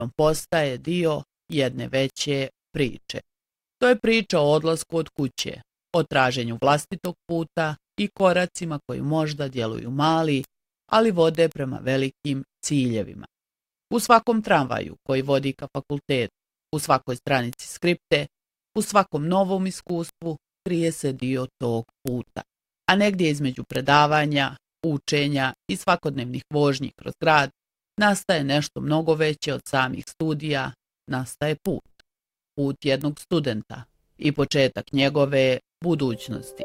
postaje dio jedne veće priče. To je priča o odlasku od kuće, o traženju vlastitog puta i koracima koji možda djeluju mali, ali vode prema velikim ciljevima. U svakom tramvaju koji vodi ka fakultetu, u svakoj stranici skripte, u svakom novom iskustvu krije se dio tog puta. A negdje između predavanja, učenja i svakodnevnih vožnji kroz grad nastaje nešto mnogo veće od samih studija, nastaje put. Put jednog studenta i početak njegove budućnosti.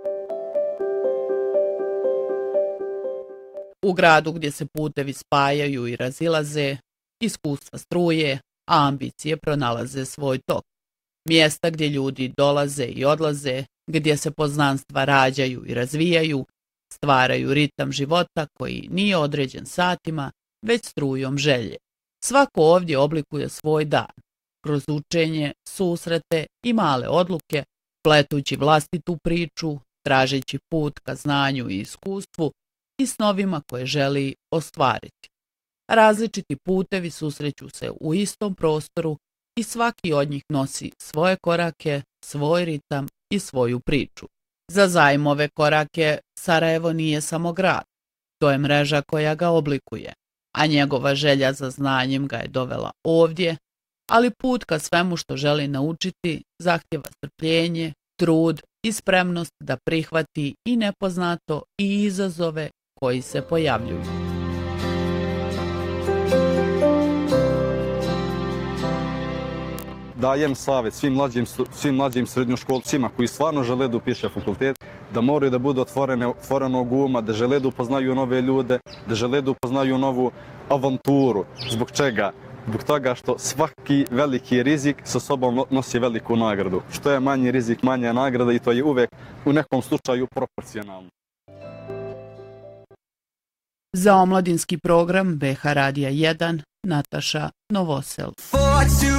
U gradu gdje se putevi spajaju i razilaze, iskustva struje, a ambicije pronalaze svoj tok. Mjesta gdje ljudi dolaze i odlaze, gdje se poznanstva rađaju i razvijaju, stvaraju ritam života koji nije određen satima, već strujom želje. Svako ovdje oblikuje svoj dan, kroz učenje, susrete i male odluke, pletući vlastitu priču, tražeći put ka znanju i iskustvu i snovima koje želi ostvariti. Različiti putevi susreću se u istom prostoru i svaki od njih nosi svoje korake, svoj ritam i svoju priču. Za Zajmove korake Sarajevo nije samo grad, to je mreža koja ga oblikuje, a njegova želja za znanjem ga je dovela ovdje, ali put ka svemu što želi naučiti zahtjeva strpljenje, trud i spremnost da prihvati i nepoznato i izazove koji se pojavljuju. Dajem savjet svim mlađim srednjoškolcima koji stvarno žele da upiše fakultet, da moraju da budu otvorenog uma, da žele da upoznaju nove ljude, da žele da upoznaju novu avanturu. Zbog čega? Zbog toga što svaki veliki rizik sa sobom nosi veliku nagradu. Što je manji rizik, manja nagrada i to je uvijek u nekom slučaju proporcionalno. Za omladinski program BH Radija 1, Nataša Novosel.